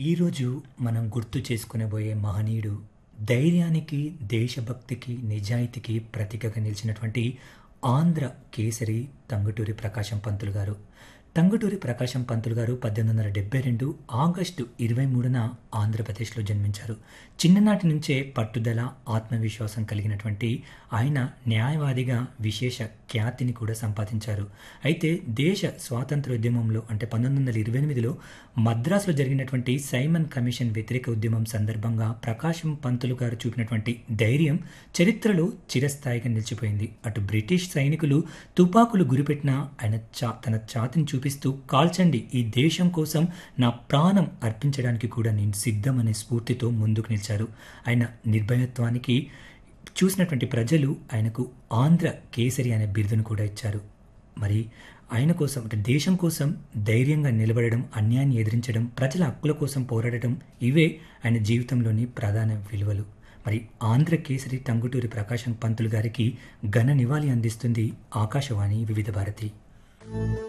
ఈరోజు మనం గుర్తు చేసుకునబోయే మహనీయుడు ధైర్యానికి, దేశభక్తికి, నిజాయితీకి ప్రతీకగా నిలిచినటువంటి ఆంధ్ర కేసరి టంగుటూరి ప్రకాశం పంతులు గారు. టంగుటూరి ప్రకాశం పంతులు గారు 1872 ఆగస్టు 23న ఆంధ్రప్రదేశ్‌లో జన్మించారు. చిన్ననాటి నుంచే పట్టుదల, ఆత్మవిశ్వాసం కలిగినటువంటి ఆయన న్యాయవాదిగా విశేష ఖ్యాతిని కూడా సంపాదించారు. అయితే దేశ స్వాతంత్ర్యోద్యమంలో అంటే 1928లో మద్రాసులో జరిగినటువంటి సైమన్ కమిషన్ వ్యతిరేక ఉద్యమం సందర్భంగా ప్రకాశం పంతులు గారు చూపినటువంటి ధైర్యం చరిత్రలో చిరస్థాయిగా నిలిచిపోయింది. అటు బ్రిటిష్ సైనికులు తుపాకులు గురిపెట్టినా ఆయన తన ఛాతీని చూపిస్తూ కాల్చండి, ఈ దేశం కోసం నా ప్రాణం అర్పించడానికి కూడా నేను సిద్ధం అనే స్ఫూర్తితో ముందుకు నిలిచారు. ఆయన నిర్భయత్వానికి చూసినటువంటి ప్రజలు ఆయనకు ఆంధ్ర కేసరి అనే బిరుదును కూడా ఇచ్చారు. మరి ఆయన కోసం అంటే దేశం కోసం ధైర్యంగా నిలబడడం, అన్యాయాన్ని ఎదిరించడం, ప్రజల హక్కుల కోసం పోరాడటం ఇవే ఆయన జీవితంలోని ప్రధాన విలువలు. మరి ఆంధ్ర కేసరి టంగుటూరి ప్రకాశం పంతులు గారికి ఘన నివాళి అందిస్తుంది ఆకాశవాణి వివిధ భారతి.